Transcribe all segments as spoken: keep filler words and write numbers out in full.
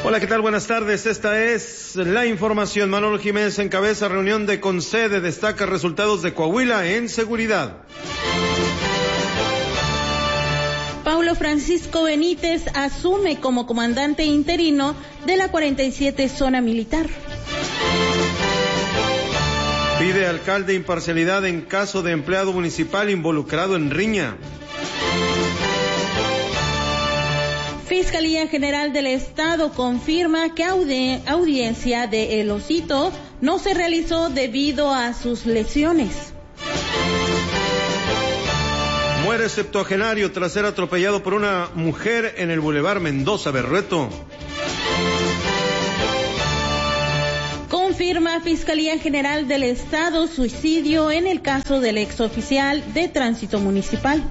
Hola, ¿qué tal? Buenas tardes. Esta es la información. Manolo Jiménez encabeza reunión de Concede, destaca resultados de Coahuila en seguridad. Paulo Francisco Benítez asume como comandante interino de la cuarenta y siete Zona Militar. Pide alcalde imparcialidad en caso de empleado municipal involucrado en riña. Fiscalía General del Estado confirma que audi- audiencia de El Osito no se realizó debido a sus lesiones. Muere septuagenario tras ser atropellado por una mujer en el Boulevard Mendoza Berrueto. Confirma Fiscalía General del Estado suicidio en el caso del exoficial de Tránsito Municipal.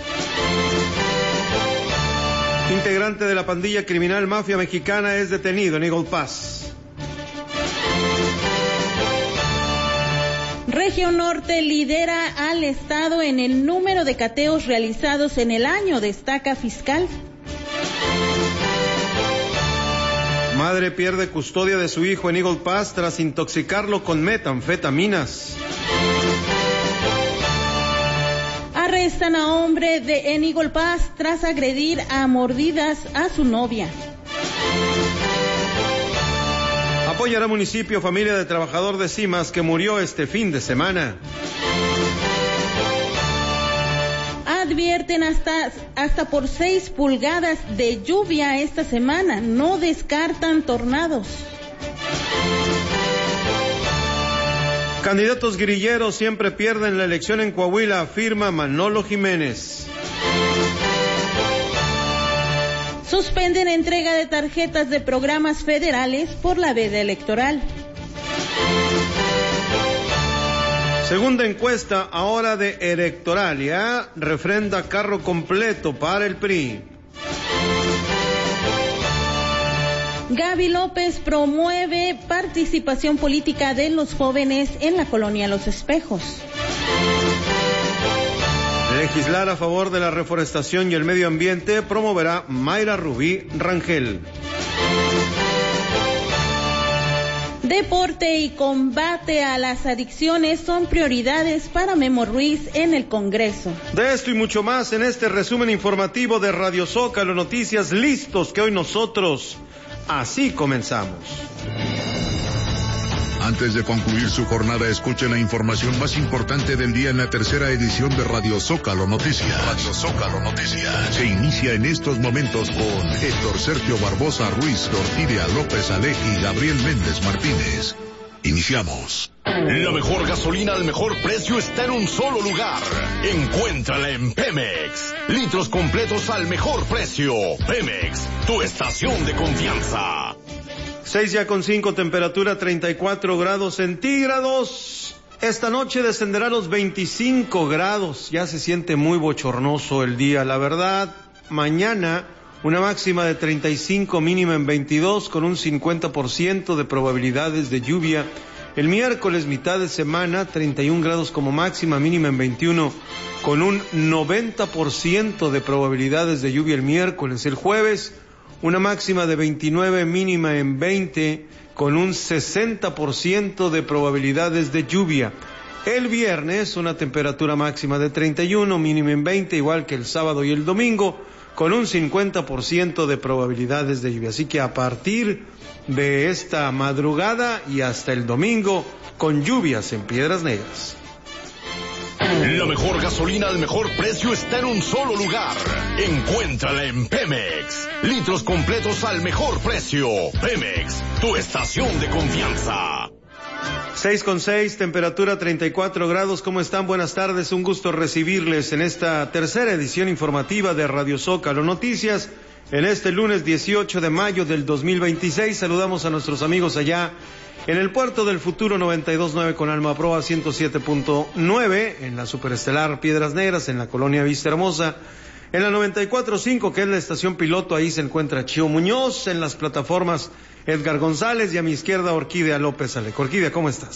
Integrante de la pandilla criminal Mafia Mexicana es detenido en Eagle Pass. Región Norte lidera al Estado en el número de cateos realizados en el año, destaca fiscal. Madre pierde custodia de su hijo en Eagle Pass tras intoxicarlo con metanfetaminas. Arrestan a hombre de en Eagle Pass tras agredir a mordidas a su novia. Apoyará municipio familia de trabajador de Cimas que murió este fin de semana. Advierten hasta, hasta por seis pulgadas de lluvia esta semana. No descartan tornados. Candidatos guerrilleros siempre pierden la elección en Coahuila, afirma Manolo Jiménez. Suspenden entrega de tarjetas de programas federales por la veda electoral. Segunda encuesta ahora de Electoralia, refrenda carro completo para el P R I. Gaby López promueve participación política de los jóvenes en la colonia Los Espejos. Legislar a favor de la reforestación y el medio ambiente promoverá Mayra Rubí Rangel. Deporte y combate a las adicciones son prioridades para Memo Ruiz en el Congreso. De esto y mucho más en este resumen informativo de Radio Zócalo Noticias, listos que hoy nosotros así comenzamos. Antes de concluir su jornada, escuche la información más importante del día en la tercera edición de Radio Zócalo Noticias. Radio Zócalo Noticias. Se inicia en estos momentos con Héctor Sergio Barbosa Ruiz, Dortiria López Alej y Gabriel Méndez Martínez. Iniciamos. La mejor gasolina al mejor precio está en un solo lugar. Encuéntrala en Pemex. Litros completos al mejor precio. Pemex, tu estación de confianza. Seis ya con cinco, temperatura treinta y cuatro grados centígrados. Esta noche descenderá a los veinticinco grados. Ya se siente muy bochornoso el día, la verdad. Mañana una máxima de treinta y cinco, mínima en veintidós, con un cincuenta por ciento de probabilidades de lluvia. El miércoles, mitad de semana, treinta y un grados como máxima, mínima en veintiuno, con un noventa por ciento de probabilidades de lluvia el miércoles. El jueves, una máxima de veintinueve, mínima en veinte, con un sesenta por ciento de probabilidades de lluvia. El viernes, una temperatura máxima de treinta y uno, mínima en veinte, igual que el sábado y el domingo, con un cincuenta por ciento de probabilidades de lluvia. Así que a partir de esta madrugada y hasta el domingo, con lluvias en Piedras Negras. La mejor gasolina al mejor precio está en un solo lugar. Encuéntrala en Pemex. Litros completos al mejor precio. Pemex, tu estación de confianza. Seis con seis, temperatura treinta y cuatro grados. ¿Cómo están? Buenas tardes. Un gusto recibirles en esta tercera edición informativa de Radio Zócalo Noticias. En este lunes dieciocho de mayo del dos mil veintiséis, saludamos a nuestros amigos allá en el Puerto del Futuro noventa y dos punto nueve con Alma Proa ciento siete punto nueve, en la superestelar Piedras Negras, en la colonia Vista Hermosa, en la noventa y cuatro punto cinco, que es la estación piloto, ahí se encuentra Chío Muñoz, en las plataformas Edgar González y a mi izquierda Orquídea López Alej. Orquídea, ¿cómo estás?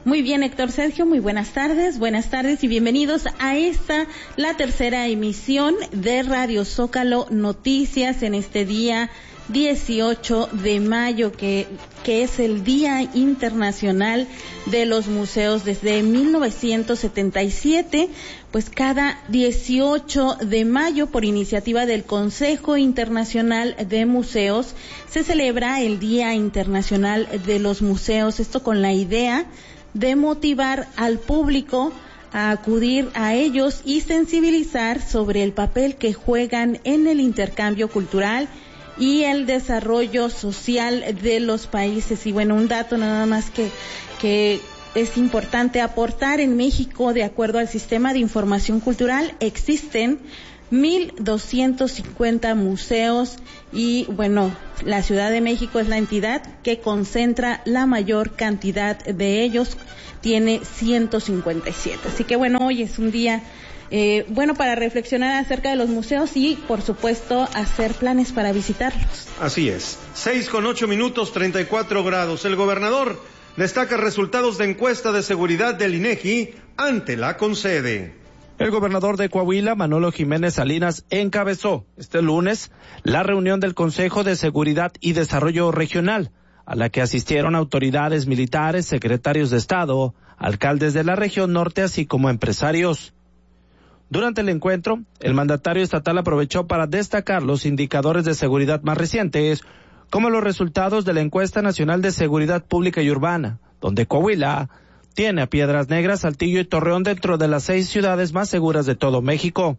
Muy bien, Héctor Sergio, muy buenas tardes, buenas tardes y bienvenidos a esta, la tercera emisión de Radio Zócalo Noticias en este día dieciocho de mayo, que, que es el Día Internacional de los Museos. Desde mil novecientos setenta y siete, pues cada dieciocho de mayo, por iniciativa del Consejo Internacional de Museos, se celebra el Día Internacional de los Museos, esto con la idea de motivar al público a acudir a ellos y sensibilizar sobre el papel que juegan en el intercambio cultural y el desarrollo social de los países. Y bueno, un dato nada más que, que es importante aportar: en México, de acuerdo al Sistema de Información Cultural, existen mil doscientos cincuenta museos y bueno, la Ciudad de México es la entidad que concentra la mayor cantidad de ellos, tiene ciento cincuenta y siete. Así que bueno, hoy es un día eh, bueno para reflexionar acerca de los museos y por supuesto hacer planes para visitarlos. Así es, seis con ocho minutos, treinta y cuatro grados. El gobernador destaca resultados de encuesta de seguridad del INEGI ante la Concede. El gobernador de Coahuila, Manolo Jiménez Salinas, encabezó este lunes la reunión del Consejo de Seguridad y Desarrollo Regional, a la que asistieron autoridades militares, secretarios de Estado, alcaldes de la región norte, así como empresarios. Durante el encuentro, el mandatario estatal aprovechó para destacar los indicadores de seguridad más recientes, como los resultados de la Encuesta Nacional de Seguridad Pública y Urbana, donde Coahuila tiene a Piedras Negras, Saltillo y Torreón dentro de las seis ciudades más seguras de todo México.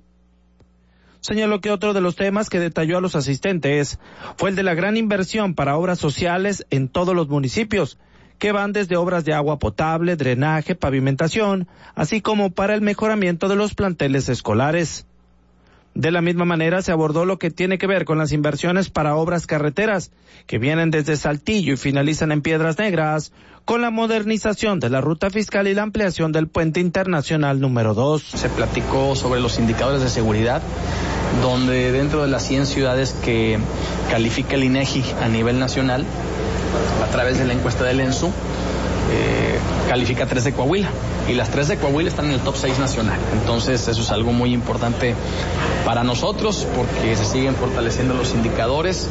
Señaló que otro de los temas que detalló a los asistentes fue el de la gran inversión para obras sociales en todos los municipios, que van desde obras de agua potable, drenaje, pavimentación, así como para el mejoramiento de los planteles escolares. De la misma manera se abordó lo que tiene que ver con las inversiones para obras carreteras, que vienen desde Saltillo y finalizan en Piedras Negras, con la modernización de la ruta fiscal y la ampliación del puente internacional número dos. Se platicó sobre los indicadores de seguridad, donde dentro de las cien ciudades que califica el INEGI a nivel nacional, a través de la encuesta del ENSU, eh, califica tres de Coahuila, y las tres de Coahuila están en el top seis nacional. Entonces eso es algo muy importante para nosotros, porque se siguen fortaleciendo los indicadores.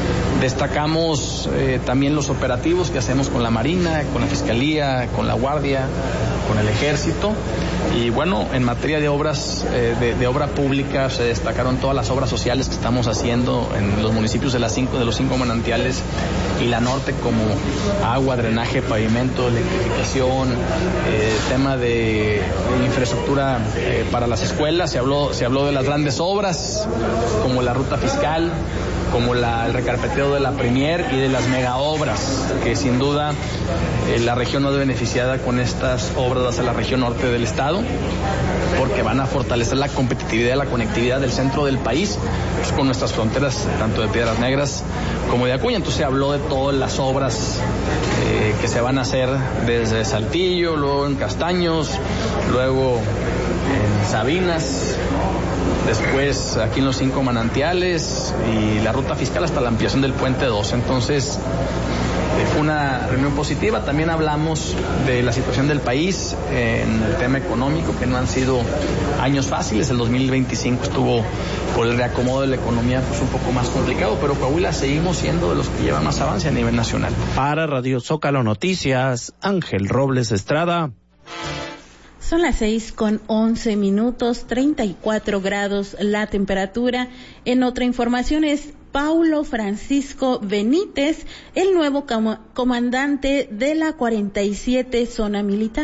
Destacamos eh, también los operativos que hacemos con la Marina, con la Fiscalía, con la Guardia, con el Ejército. Y bueno, en materia de obras, eh, de, de obra pública, se destacaron todas las obras sociales que estamos haciendo en los municipios de las cinco, de los cinco manantiales y la norte, como agua, drenaje, pavimento, electrificación, eh, tema de, de infraestructura eh, para las escuelas. Se habló, se habló de las grandes obras, como la ruta fiscal, como la, el recarpeteo de la Premier y de las mega obras, que sin duda eh, la región no es beneficiada con estas obras hacia la región norte del estado, porque van a fortalecer la competitividad y la conectividad del centro del país, pues, con nuestras fronteras, tanto de Piedras Negras como de Acuña. Entonces se habló de todas las obras eh, que se van a hacer desde Saltillo, luego en Castaños, luego en Sabinas, después aquí en los cinco manantiales y la ruta fiscal hasta la ampliación del puente dos. Entonces fue una reunión positiva. También hablamos de la situación del país en el tema económico, que no han sido años fáciles. El dos mil veinticinco estuvo, por el reacomodo de la economía, pues un poco más complicado, pero Coahuila seguimos siendo de los que llevan más avance a nivel nacional. Para Radio Zócalo Noticias, Ángel Robles Estrada. Son las seis con once minutos, treinta y cuatro grados la temperatura. En otra información es Paulo Francisco Benítez, el nuevo com- comandante de la cuarenta y siete Zona Militar.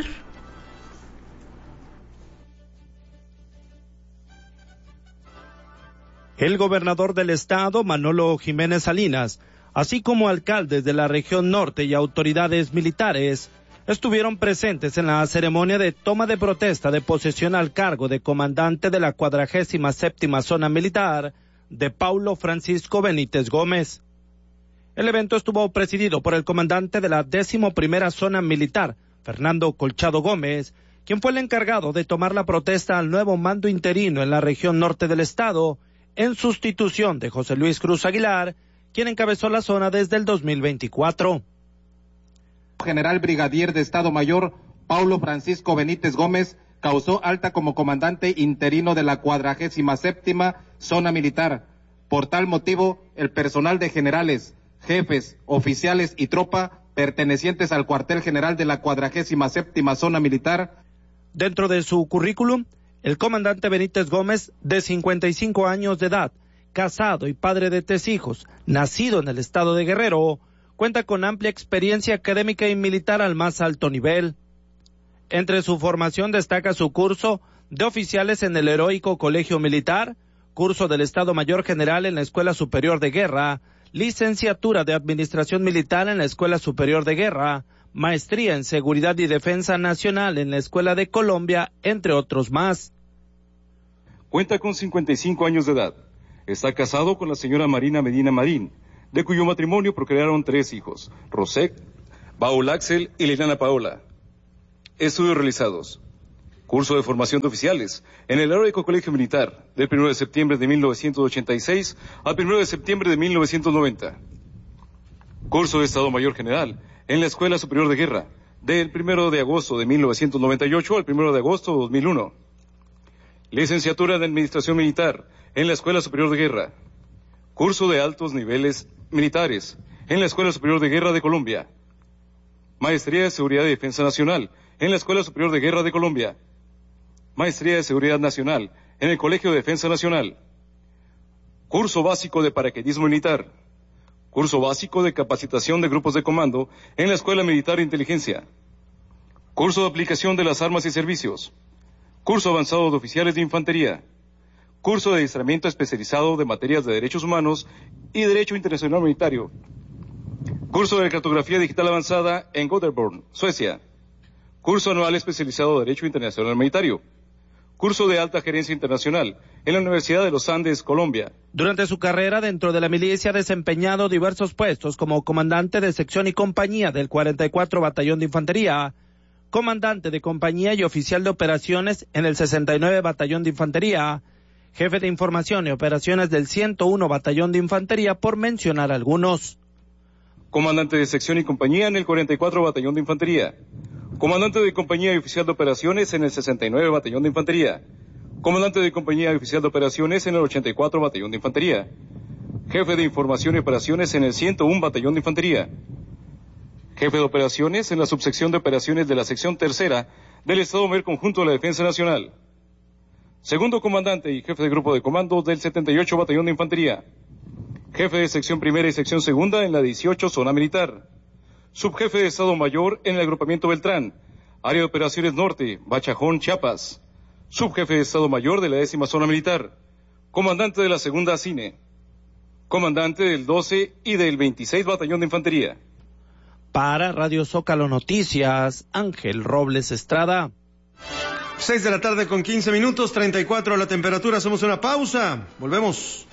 El gobernador del estado, Manolo Jiménez Salinas, así como alcaldes de la región norte y autoridades militares, estuvieron presentes en la ceremonia de toma de protesta de posesión al cargo de comandante de la cuadragésima séptima Zona Militar de Paulo Francisco Benítez Gómez. El evento estuvo presidido por el comandante de la décimo primera Zona Militar, Fernando Colchado Gómez, quien fue el encargado de tomar la protesta al nuevo mando interino en la región norte del estado, en sustitución de José Luis Cruz Aguilar, quien encabezó la zona desde el dos mil veinticuatro. General Brigadier de Estado Mayor Paulo Francisco Benítez Gómez causó alta como comandante interino de la cuadragésima séptima Zona Militar. Por tal motivo, el personal de generales, jefes, oficiales y tropa pertenecientes al cuartel general de la cuadragésima séptima Zona Militar. Dentro de su currículum, el comandante Benítez Gómez, de cincuenta y cinco años de edad, casado y padre de tres hijos, nacido en el estado de Guerrero, cuenta con amplia experiencia académica y militar al más alto nivel. Entre su formación destaca su curso de oficiales en el Heroico Colegio Militar, curso del Estado Mayor General en la Escuela Superior de Guerra, licenciatura de Administración Militar en la Escuela Superior de Guerra, maestría en Seguridad y Defensa Nacional en la Escuela de Colombia, entre otros más. Cuenta con cincuenta y cinco años de edad. Está casado con la señora Marina Medina Marín, de cuyo matrimonio procrearon tres hijos, Rosek, Baul Axel y Liliana Paola. Estudios realizados. Curso de formación de oficiales en el Heroico Colegio Militar, del primero de septiembre de mil novecientos ochenta y seis al primero de septiembre de mil novecientos noventa. Curso de Estado Mayor General en la Escuela Superior de Guerra, del primero de agosto de mil novecientos noventa y ocho al primero de agosto de dos mil uno. Licenciatura en Administración Militar en la Escuela Superior de Guerra. Curso de Altos Niveles Militares en la Escuela Superior de Guerra de Colombia. Maestría de Seguridad y Defensa Nacional en la Escuela Superior de Guerra de Colombia. Maestría de Seguridad Nacional en el Colegio de Defensa Nacional. Curso básico de paracaidismo militar. Curso básico de capacitación de grupos de comando en la Escuela Militar de Inteligencia. Curso de aplicación de las armas y servicios. Curso avanzado de oficiales de infantería. Curso de adiestramiento especializado de materias de derechos humanos y derecho internacional humanitario. Curso de cartografía digital avanzada en Göteborg, Suecia. Curso anual especializado de derecho internacional humanitario. Curso de alta gerencia internacional en la Universidad de los Andes, Colombia. Durante su carrera dentro de la milicia ha desempeñado diversos puestos como comandante de sección y compañía del cuarenta y cuatro Batallón de Infantería, comandante de compañía y oficial de operaciones en el sesenta y nueve Batallón de Infantería, jefe de información y operaciones del ciento uno Batallón de Infantería, por mencionar algunos. Comandante de sección y compañía en el cuarenta y cuatro Batallón de Infantería. Comandante de compañía y oficial de operaciones en el sesenta y nueve Batallón de Infantería. Comandante de compañía y oficial de operaciones en el ochenta y cuatro Batallón de Infantería. Jefe de información y operaciones en el ciento uno Batallón de Infantería. Jefe de operaciones en la subsección de operaciones de la sección tercera del Estado Mayor Conjunto de la Defensa Nacional. Segundo comandante y jefe de grupo de comando del setenta y ocho Batallón de Infantería. Jefe de sección primera y sección segunda en la dieciocho Zona Militar. Subjefe de Estado Mayor en el agrupamiento Beltrán, área de operaciones norte, Bachajón, Chiapas. Subjefe de Estado Mayor de la décima Zona Militar. Comandante de la segunda Cine. Comandante del doce y del veintiséis Batallón de Infantería. Para Radio Zócalo Noticias, Ángel Robles Estrada. Seis de la tarde con quince minutos, treinta y cuatro la temperatura. Hacemos una pausa. Volvemos.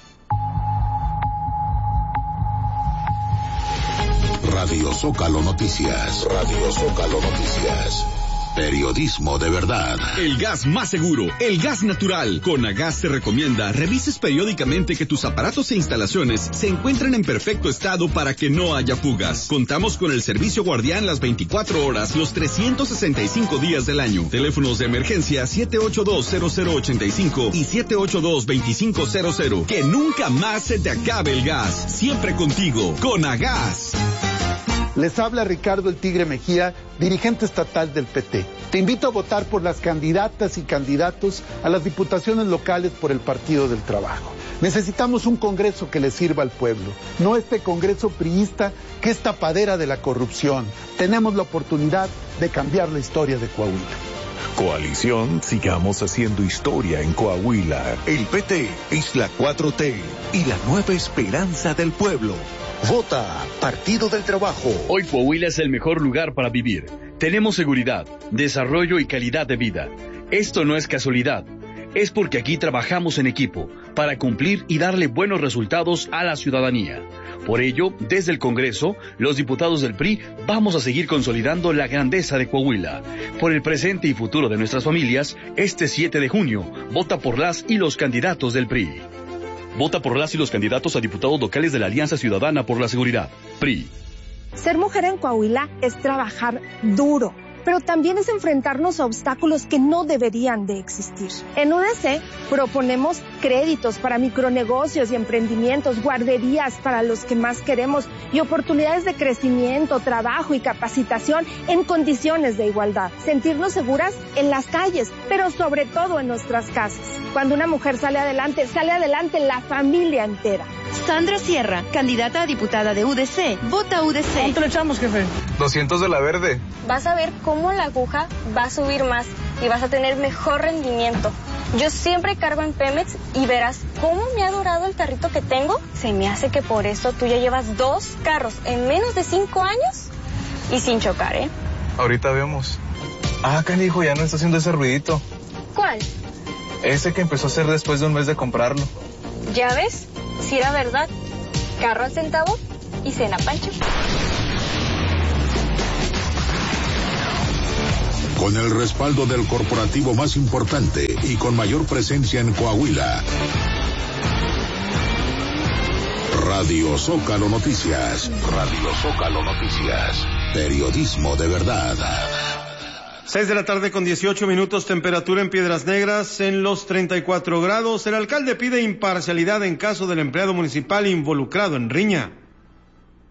Radio Zócalo Noticias. Radio Zócalo Noticias. Periodismo de verdad. El gas más seguro, el gas natural. Conagas te recomienda revises periódicamente que tus aparatos e instalaciones se encuentren en perfecto estado para que no haya fugas. Contamos con el servicio guardián las veinticuatro horas, los trescientos sesenta y cinco días del año. Teléfonos de emergencia siete ocho dos cero cero ocho cinco y siete ocho dos dos cinco cero cero. Que nunca más se te acabe el gas. Siempre contigo, Conagas. Les habla Ricardo El Tigre Mejía, dirigente estatal del P T. Te invito a votar por las candidatas y candidatos a las diputaciones locales por el Partido del Trabajo. Necesitamos un Congreso que le sirva al pueblo, no este Congreso priista que es tapadera de la corrupción. Tenemos la oportunidad de cambiar la historia de Coahuila. Coalición, sigamos haciendo historia en Coahuila. El P T es la cuatro T y la nueva esperanza del pueblo. Vota Partido del Trabajo. Hoy Coahuila es el mejor lugar para vivir. Tenemos seguridad, desarrollo y calidad de vida. Esto no es casualidad. Es porque aquí trabajamos en equipo para cumplir y darle buenos resultados a la ciudadanía. Por ello, desde el Congreso, los diputados del P R I vamos a seguir consolidando la grandeza de Coahuila. Por el presente y futuro de nuestras familias, este siete de junio, vota por las y los candidatos del P R I. Vota por las y los candidatos a diputados locales de la Alianza Ciudadana por la Seguridad. P R I. Ser mujer en Coahuila es trabajar duro, pero también es enfrentarnos a obstáculos que no deberían de existir. En U D C proponemos créditos para micronegocios y emprendimientos, guarderías para los que más queremos y oportunidades de crecimiento, trabajo y capacitación en condiciones de igualdad. Sentirnos seguras en las calles, pero sobre todo en nuestras casas. Cuando una mujer sale adelante, sale adelante la familia entera. Sandra Sierra, candidata a diputada de U D C. Vota U D C. ¿Cuánto le echamos, jefe? doscientos de la verde. Vas a ver cómo la aguja va a subir más y vas a tener mejor rendimiento. Yo siempre cargo en Pemex y verás cómo me ha durado el carrito que tengo. Se me hace que por eso tú ya llevas dos carros en menos de cinco años y sin chocar, ¿eh? Ahorita vemos. Ah, canijo, ya no está haciendo ese ruidito. ¿Cuál? Ese que empezó a hacer después de un mes de comprarlo. ¿Ya ves? Si era verdad. Carro al centavo y cena Pancho. Con el respaldo del corporativo más importante y con mayor presencia en Coahuila. Radio Zócalo Noticias. Radio Zócalo Noticias. Periodismo de verdad. Seis de la tarde con dieciocho minutos, temperatura en Piedras Negras en los treinta y cuatro grados. El alcalde pide imparcialidad en caso del empleado municipal involucrado en riña.